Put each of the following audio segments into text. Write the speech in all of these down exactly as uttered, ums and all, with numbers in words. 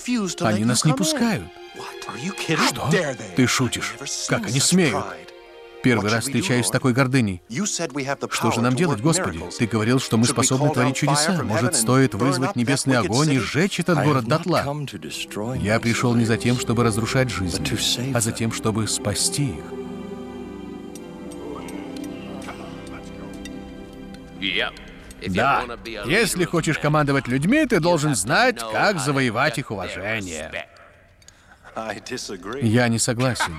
Они нас не пускают. Что? Ты шутишь? Как они смеют? Первый раз встречаюсь с такой гордыней. Что же нам делать, Господи? Ты говорил, что мы способны творить чудеса. Может, стоит вызвать небесный огонь и сжечь этот город дотла? Я пришел не за тем, чтобы разрушать жизнь, а за тем, чтобы спасти их. Да, если хочешь командовать людьми, ты должен знать, как завоевать их уважение. Я не согласен.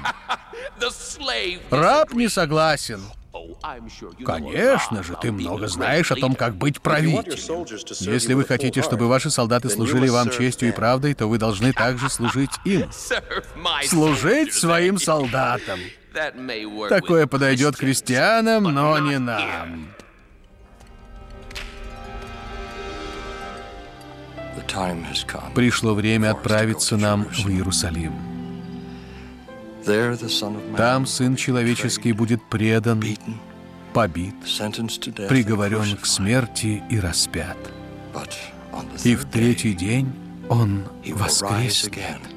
Раб не согласен. Конечно же, ты много знаешь о том, как быть правителем. Если вы хотите, чтобы ваши солдаты служили вам честью и правдой, то вы должны также служить им. Служить своим солдатам. Такое подойдет христианам, но не нам. Пришло время отправиться нам в Иерусалим. Там Сын Человеческий будет предан, побит, приговорен к смерти и распят. И в третий день Он воскреснет.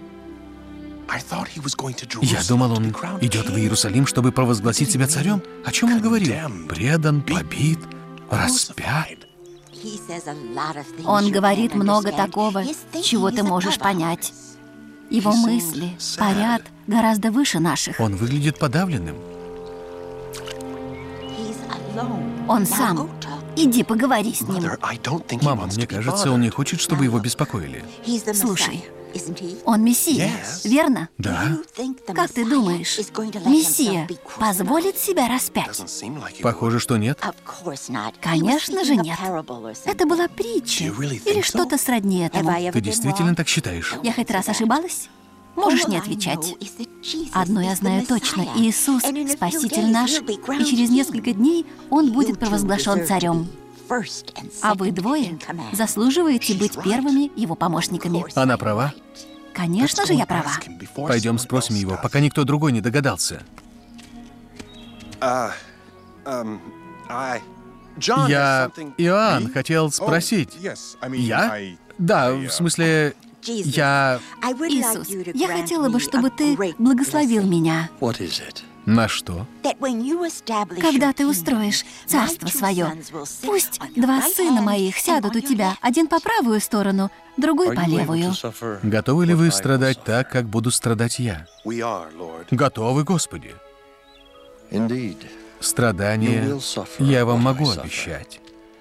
Я думал, Он идет в Иерусалим, чтобы провозгласить себя царем. О чем Он говорил? Предан, побит, распят. Он говорит много такого, чего ты можешь понять. Его мысли парят гораздо выше наших. Он выглядит подавленным. Он сам. Иди поговори с ним. Мама, мне кажется, он не хочет, чтобы его беспокоили. Слушай, он Мессия, верно? Да. Как ты думаешь, Мессия позволит себя распять? Похоже, что нет. Конечно же нет. Это была притча или что-то сродни этому. Ты действительно так считаешь? Я хоть раз ошибалась? Можешь не отвечать. Одно я знаю точно. Иисус — Спаситель наш, и через несколько дней Он будет провозглашен царем. А вы двое заслуживаете быть первыми Его помощниками. Она права? Конечно же, я права. Пойдем спросим его, пока никто другой не догадался. Я, Иоанн, хотел спросить. Я? Да, в смысле, я... Иисус, я хотела бы, чтобы ты благословил меня. На что? Когда ты устроишь царство свое, пусть два сына моих сядут у тебя, один по правую сторону, другой по левую. Готовы ли вы страдать так, как буду страдать я? Готовы, Господи. Страдания я вам могу обещать.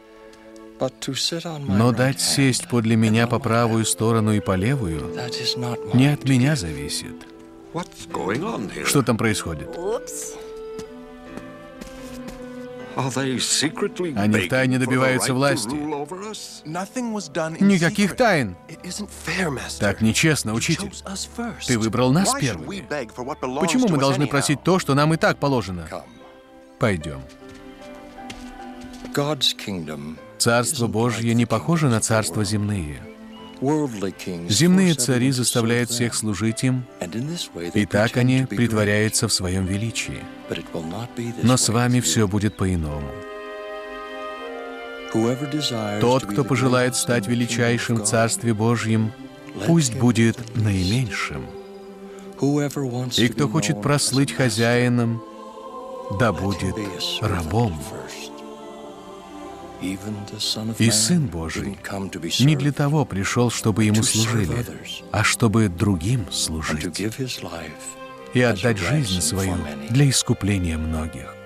Но дать сесть подле меня по правую сторону и по левую не от меня зависит. Что там происходит? Они втайне добиваются власти. Никаких тайн. Так нечестно, учитель. Ты выбрал нас первыми. Почему мы должны просить то, что нам и так положено? Пойдем. Царство Божье не похоже на царства земные. Земные цари заставляют всех служить им, и так они притворяются в своем величии. Но с вами все будет по-иному. Тот, кто пожелает стать величайшим в Царстве Божьем, пусть будет наименьшим. И кто хочет прослыть хозяином, да будет рабом. И Сын Божий не для того пришел, чтобы Ему служили, а чтобы другим служить и отдать жизнь свою для искупления многих.